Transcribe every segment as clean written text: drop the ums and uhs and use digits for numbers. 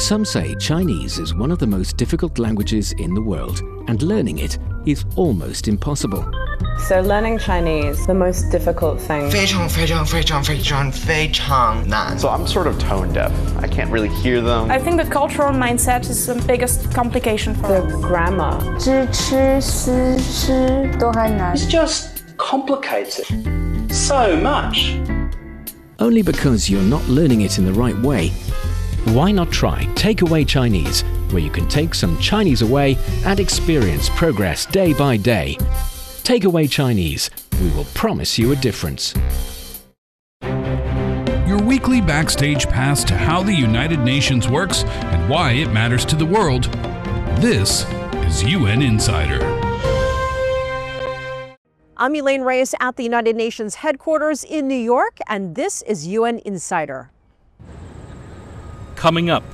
Some say Chinese is one of the most difficult languages in the world, and learning it is almost impossible. So learning Chinese, the most difficult thing. 非常非常非常非常非常难. So I'm sort of tone deaf. I can't really hear them. I think the cultural mindset is the biggest complication for the grammar. 知吃思吃都很难. It's just complicated so much. Only because you're not learning it in the right way. Why not try Takeaway Chinese, where you can take some Chinese away and experience progress day by day. Takeaway Chinese. We will promise you a difference. Your weekly backstage pass to how the United Nations works and why it matters to the world. This is UN Insider. I'm Elaine Reyes at the United Nations headquarters in New York, and this is UN Insider. Coming up.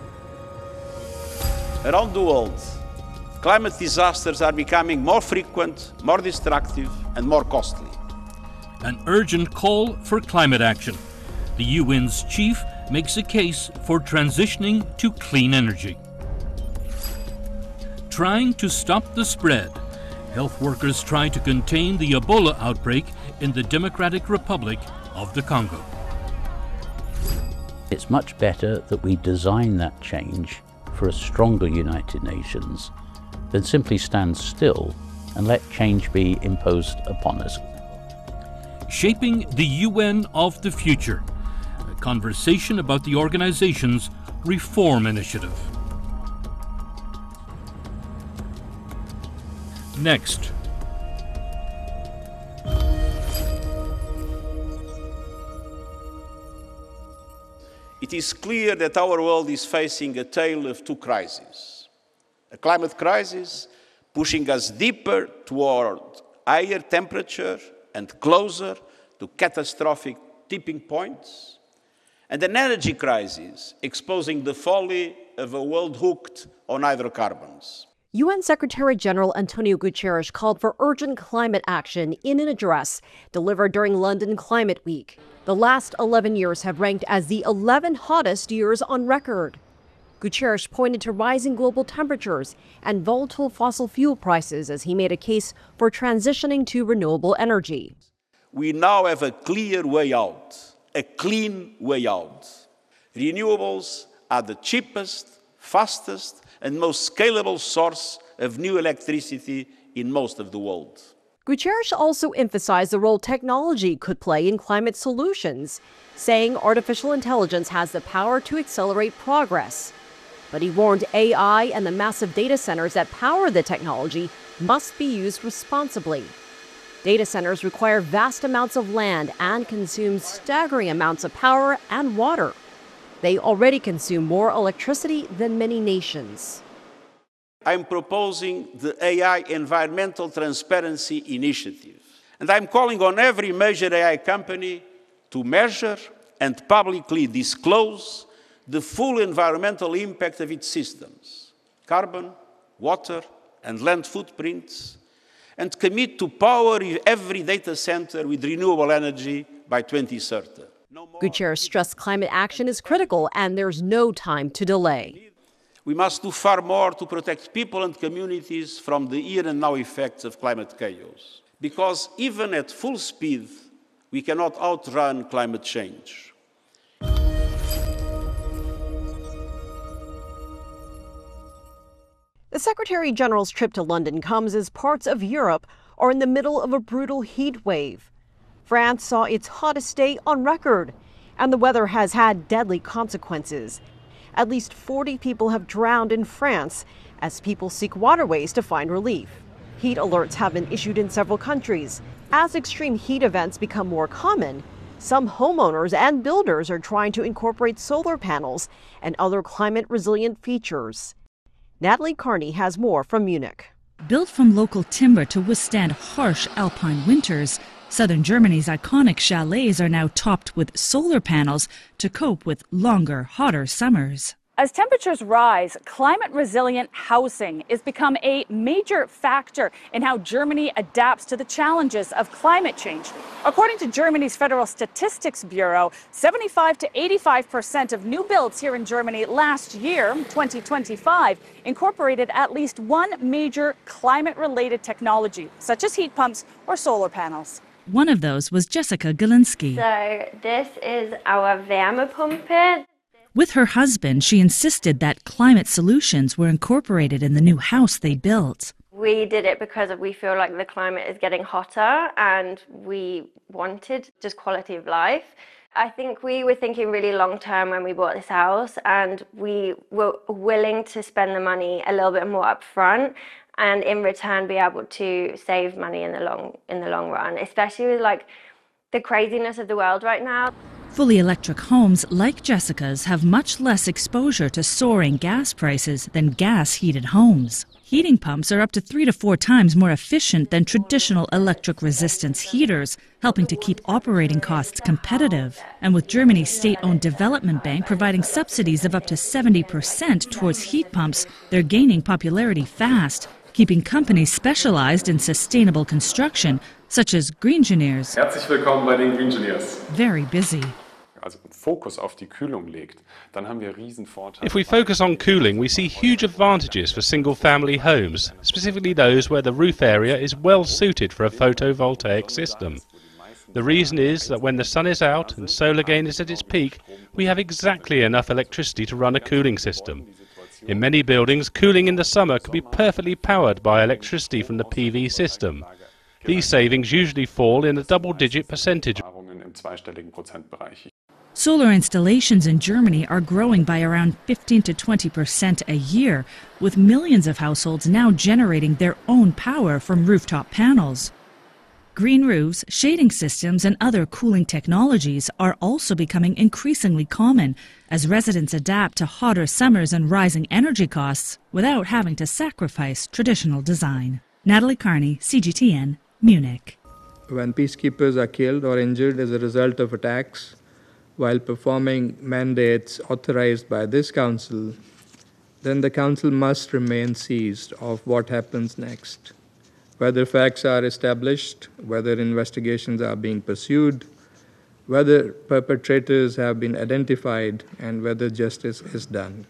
Around the world, climate disasters are becoming more frequent, more destructive, and more costly. An urgent call for climate action. The UN's chief makes a case for transitioning to clean energy. Trying to stop the spread, health workers try to contain the Ebola outbreak in the Democratic Republic of the Congo. It's much better that we design that change for a stronger United Nations than simply stand still and let change be imposed upon us. Shaping the UN of the future. A conversation about the organization's reform initiative. Next. It is clear that our world is facing a tale of two crises. A climate crisis pushing us deeper toward higher temperature and closer to catastrophic tipping points, and an energy crisis exposing the folly of a world hooked on hydrocarbons. UN Secretary General Antonio Guterres called for urgent climate action in an address delivered during London Climate Week. The last 11 years have ranked as the 11 hottest years on record. Guterres pointed to rising global temperatures and volatile fossil fuel prices as he made a case for transitioning to renewable energy. We now have a clear way out, a clean way out. Renewables are the cheapest, fastest, and most scalable source of new electricity in most of the world. Guterres also emphasized the role technology could play in climate solutions, saying artificial intelligence has the power to accelerate progress. But he warned AI and the massive data centers that power the technology must be used responsibly. Data centers require vast amounts of land and consume staggering amounts of power and water. They already consume more electricity than many nations. I'm proposing the AI Environmental Transparency Initiative. And I'm calling on every major AI company to measure and publicly disclose the full environmental impact of its systems, carbon, water, and land footprints, and commit to power every data center with renewable energy by 2030. Guterres stressed climate action is critical and there's no time to delay. We must do far more to protect people and communities from the here and now effects of climate chaos. Because even at full speed, we cannot outrun climate change. The Secretary General's trip to London comes as parts of Europe are in the middle of a brutal heat wave. France saw its hottest day on record, and the weather has had deadly consequences. At least 40 people have drowned in France as people seek waterways to find relief. Heat alerts have been issued in several countries. As extreme heat events become more common, some homeowners and builders are trying to incorporate solar panels and other climate-resilient features. Natalie Carney has more from Munich. Built from local timber to withstand harsh alpine winters, southern Germany's iconic chalets are now topped with solar panels to cope with longer, hotter summers. As temperatures rise, climate-resilient housing is become a major factor in how Germany adapts to the challenges of climate change. According to Germany's Federal Statistics Bureau, 75 to 85% of new builds here in Germany last year, 2025, incorporated at least one major climate-related technology, such as heat pumps or solar panels. One of those was Jessica Galinski. So this is our Wärmepumpe. With her husband, she insisted that climate solutions were incorporated in the new house they built. We did it because we feel like the climate is getting hotter and we wanted just quality of life. I think we were thinking really long term when we bought this house, and we were willing to spend the money a little bit more up front and in return be able to save money in the long run, especially with like the craziness of the world right now. Fully electric homes like Jessica's have much less exposure to soaring gas prices than gas-heated homes. Heating pumps are up to 3 to 4 times more efficient than traditional electric resistance heaters, helping to keep operating costs competitive. And with Germany's state-owned development bank providing subsidies of up to 70% towards heat pumps, they're gaining popularity fast, keeping companies specialized in sustainable construction, such as Greengineers, Herzlich willkommen bei den Greengineers. very busy. If we focus on cooling, we see huge advantages for single-family homes, specifically those where the roof area is well suited for a photovoltaic system. The reason is that when the sun is out and solar gain is at its peak, we have exactly enough electricity to run a cooling system. In many buildings, cooling in the summer can be perfectly powered by electricity from the PV system. These savings usually fall in a double-digit percentage. Solar installations in Germany are growing by around 15 to 20% a year, with millions of households now generating their own power from rooftop panels. Green roofs, shading systems, and other cooling technologies are also becoming increasingly common as residents adapt to hotter summers and rising energy costs without having to sacrifice traditional design. Natalie Carney, CGTN, Munich. When peacekeepers are killed or injured as a result of attacks, while performing mandates authorized by this council, then the council must remain seized of what happens next. Whether facts are established, whether investigations are being pursued, whether perpetrators have been identified, and whether justice is done.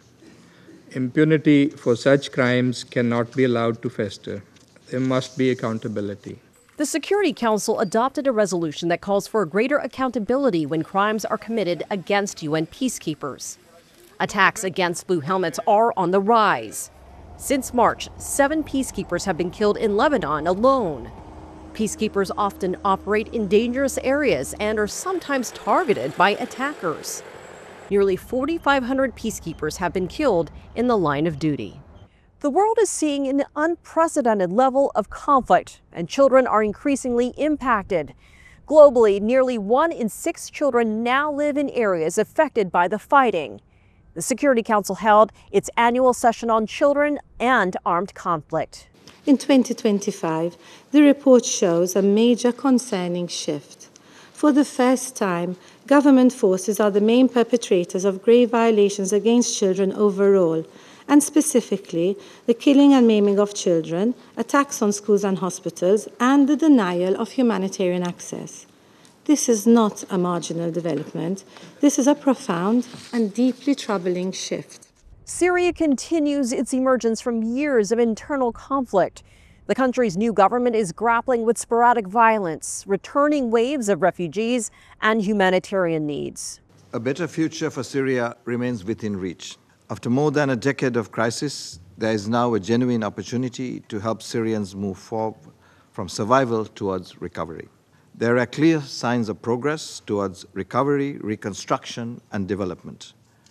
Impunity for such crimes cannot be allowed to fester. There must be accountability. The Security Council adopted a resolution that calls for greater accountability when crimes are committed against UN peacekeepers. Attacks against blue helmets are on the rise. Since March, 7 peacekeepers have been killed in Lebanon alone. Peacekeepers often operate in dangerous areas and are sometimes targeted by attackers. Nearly 4,500 peacekeepers have been killed in the line of duty. The world is seeing an unprecedented level of conflict, and children are increasingly impacted. Globally, nearly 1 in 6 children now live in areas affected by the fighting. The Security Council held its annual session on children and armed conflict. In 2025, the report shows a major concerning shift. For the first time, government forces are the main perpetrators of grave violations against children overall, and specifically the killing and maiming of children, attacks on schools and hospitals, and the denial of humanitarian access. This is not a marginal development. This is a profound and deeply troubling shift. Syria continues its emergence from years of internal conflict. The country's new government is grappling with sporadic violence, returning waves of refugees, and humanitarian needs. A better future for Syria remains within reach. After more than a decade of crisis, there is now a genuine opportunity to help Syrians move forward from survival towards recovery. There are clear signs of progress towards recovery, reconstruction, and development.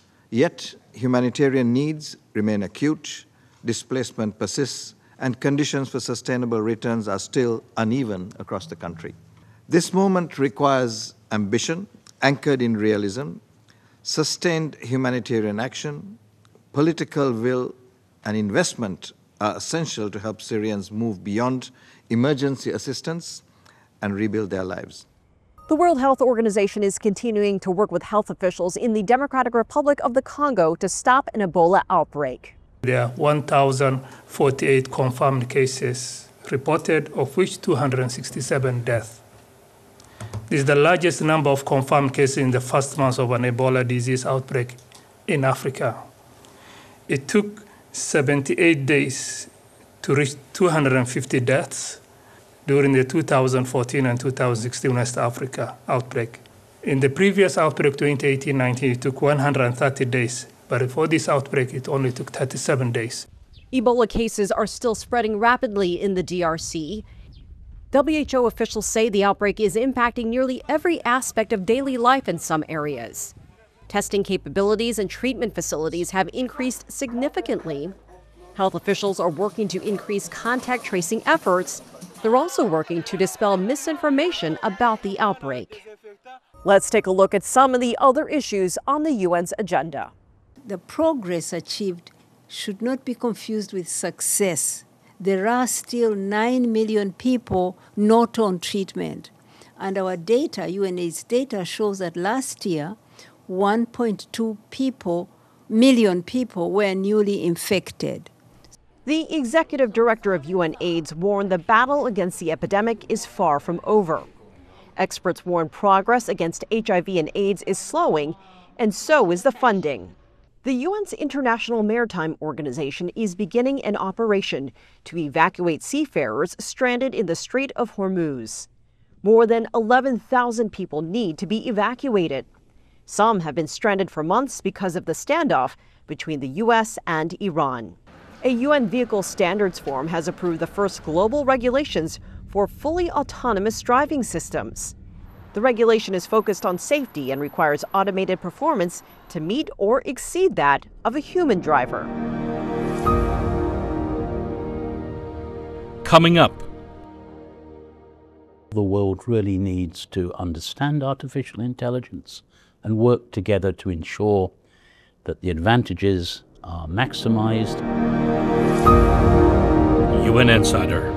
Yet, humanitarian needs remain acute, displacement persists, and conditions for sustainable returns are still uneven across the country. This moment requires ambition, anchored in realism, sustained humanitarian action, political will, and investment are essential to help Syrians move beyond emergency assistance and rebuild their lives. The World Health Organization is continuing to work with health officials in the Democratic Republic of the Congo to stop an Ebola outbreak. There are 1,048 confirmed cases reported, of which 267 deaths. This is the largest number of confirmed cases in the first month of an Ebola disease outbreak in Africa. It took 78 days to reach 250 deaths during the 2014 and 2016 West Africa outbreak. In the previous outbreak, 2018-19, it took 130 days, but before this outbreak, it only took 37 days. Ebola cases are still spreading rapidly in the DRC. WHO officials say the outbreak is impacting nearly every aspect of daily life in some areas. Testing capabilities and treatment facilities have increased significantly. Health officials are working to increase contact tracing efforts. They're also working to dispel misinformation about the outbreak. Let's take a look at some of the other issues on the UN's agenda. The progress achieved should not be confused with success. There are still 9 million people not on treatment. And our data, UNAIDS data, shows that last year, 1.2 million people were newly infected. The executive director of UNAIDS warned the battle against the epidemic is far from over. Experts warn progress against HIV and AIDS is slowing, and so is the funding. The UN's International Maritime Organization is beginning an operation to evacuate seafarers stranded in the Strait of Hormuz. More than 11,000 people need to be evacuated. Some have been stranded for months because of the standoff between the U.S. and Iran. A UN Vehicle Standards Forum has approved the first global regulations for fully autonomous driving systems. The regulation is focused on safety and requires automated performance to meet or exceed that of a human driver. Coming up. The world really needs to understand artificial intelligence and work together to ensure that the advantages are maximized. UN Insider.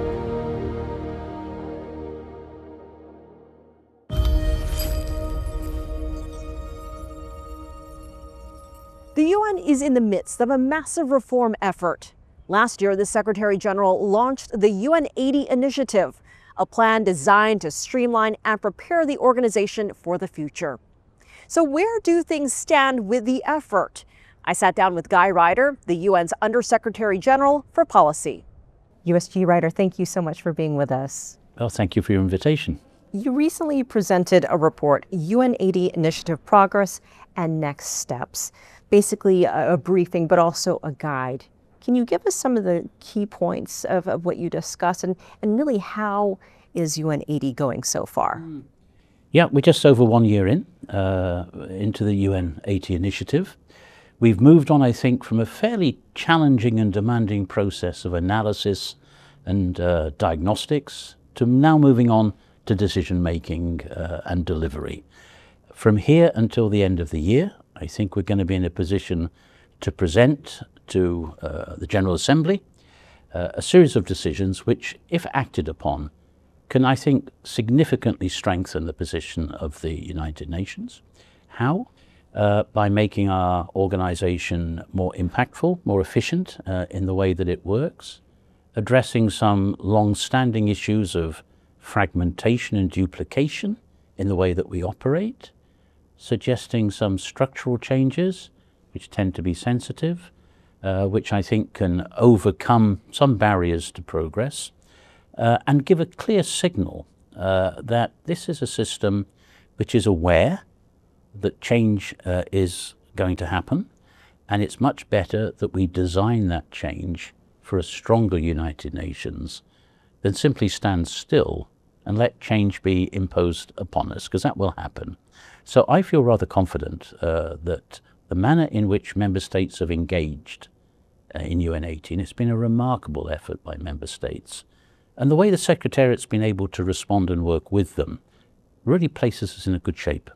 The UN is in the midst of a massive reform effort. Last year, the Secretary General launched the UN80 initiative, a plan designed to streamline and prepare the organization for the future. So where do things stand with the effort? I sat down with Guy Ryder, the UN's Undersecretary General for Policy. USG Ryder, thank you so much for being with us. Well, thank you for your invitation. You recently presented a report, UN80 Initiative Progress and Next Steps. Basically a briefing, but also a guide. Can you give us some of the key points of what you discussed and really how is UN80 going so far? Yeah, we're just over 1 year into the UN80 initiative. We've moved on, I think, from a fairly challenging and demanding process of analysis and diagnostics to now moving on to decision-making and delivery. From here until the end of the year, I think we're going to be in a position to present to the General Assembly a series of decisions which, if acted upon, can, I think, significantly strengthen the position of the United Nations. How? By making our organization more impactful, more efficient in the way that it works, addressing some long-standing issues of fragmentation and duplication in the way that we operate, suggesting some structural changes which tend to be sensitive, which I think can overcome some barriers to progress, and give a clear signal that this is a system which is aware that change is going to happen, and it's much better that we design that change for a stronger United Nations than simply stand still and let change be imposed upon us, because that will happen. So I feel rather confident that the manner in which member states have engaged in UN80, it's been a remarkable effort by member states. And the way the Secretariat's been able to respond and work with them really places us in a good shape.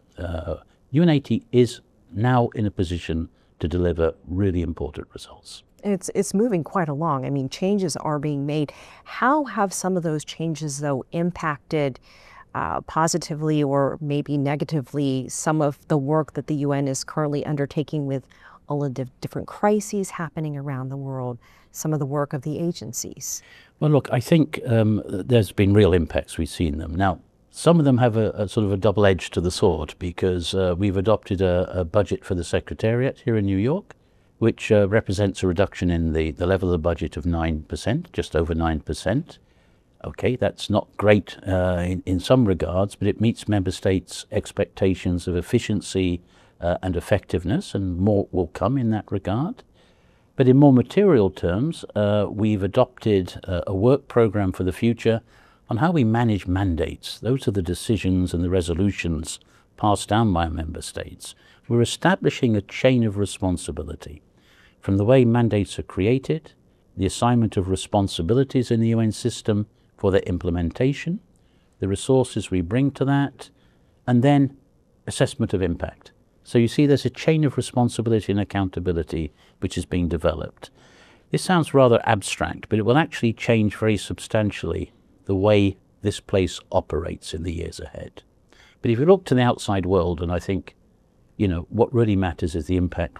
UN80 is now in a position to deliver really important results. It's moving quite along. I mean, changes are being made. How have some of those changes, though, impacted positively or maybe negatively some of the work that the UN is currently undertaking with all of the different crises happening around the world, some of the work of the agencies? Well, look, I think there's been real impacts. We've seen them. Now, some of them have a sort of a double edge to the sword, because we've adopted a budget for the Secretariat here in New York, which represents a reduction in the level of the budget of 9%, just over 9%. Okay, that's not great in some regards, but it meets member states' expectations of efficiency and effectiveness, and more will come in that regard. But in more material terms, we've adopted a work program for the future on how we manage mandates. Those are the decisions and the resolutions passed down by member states. We're establishing a chain of responsibility from the way mandates are created, the assignment of responsibilities in the UN system for their implementation, the resources we bring to that, and then assessment of impact. So you see there's a chain of responsibility and accountability which is being developed. This sounds rather abstract, but it will actually change very substantially the way this place operates in the years ahead. But if you look to the outside world, and I think, you know, what really matters is the impact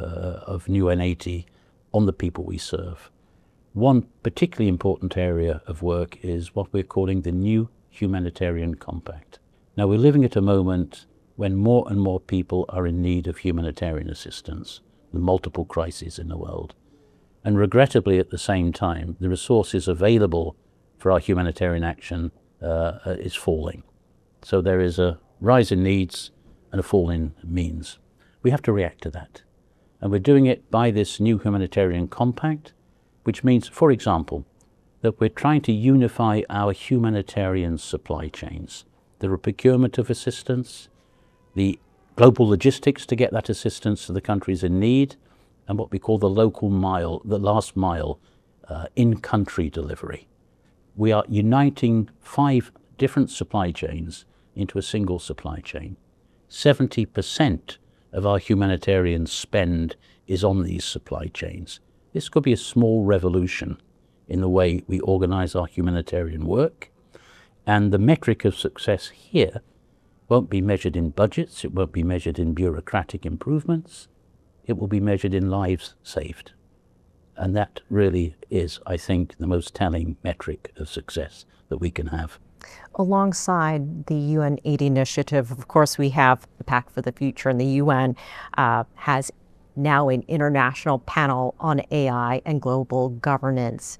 of UN80 on the people we serve. One particularly important area of work is what we're calling the New Humanitarian Compact. Now, we're living at a moment when more and more people are in need of humanitarian assistance, the multiple crises in the world. And regrettably, at the same time, the resources available for our humanitarian action is falling. So there is a rise in needs and a fall in means. We have to react to that. And we're doing it by this New Humanitarian Compact, which means, for example, that we're trying to unify our humanitarian supply chains. There are procurement of assistance, the global logistics to get that assistance to the countries in need, and what we call the local mile, the last mile, in-country delivery. We are uniting 5 different supply chains into a single supply chain. 70% of our humanitarian spend is on these supply chains. This could be a small revolution in the way we organize our humanitarian work, and the metric of success here won't be measured in budgets, it won't be measured in bureaucratic improvements, it will be measured in lives saved. And that really is, I think, the most telling metric of success that we can have. Alongside the UN80 initiative, of course, we have the Pact for the Future, and the UN has now an international panel on AI and global governance.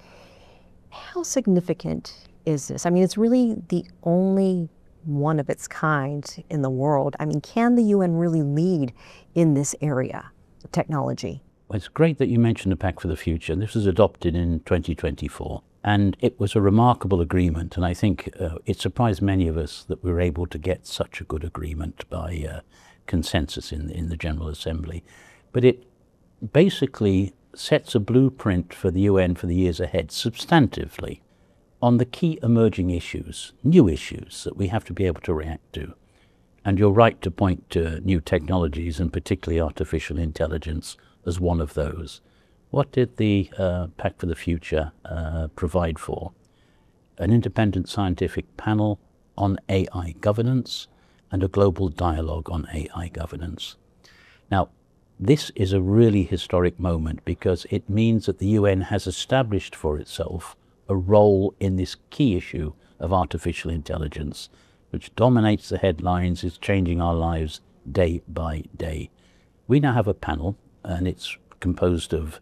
How significant is this? I mean, it's really the only one of its kind in the world. I mean, can the UN really lead in this area of technology? Well, it's great that you mentioned the Pact for the Future. This was adopted in 2024, and it was a remarkable agreement, and I think it surprised many of us that we were able to get such a good agreement by consensus in the General Assembly. But it basically sets a blueprint for the UN for the years ahead, substantively, on the key emerging issues, new issues that we have to be able to react to. And you're right to point to new technologies, and particularly artificial intelligence as one of those. What did the Pact for the Future provide for? An independent scientific panel on AI governance and a global dialogue on AI governance. Now, this is a really historic moment because it means that the UN has established for itself a role in this key issue of artificial intelligence, which dominates the headlines, is changing our lives day by day. We now have a panel, and it's composed of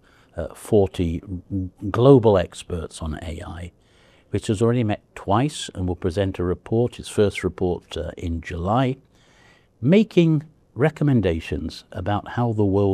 40 global experts on AI, which has already met twice and will present a report, its first report in July, making recommendations about how the world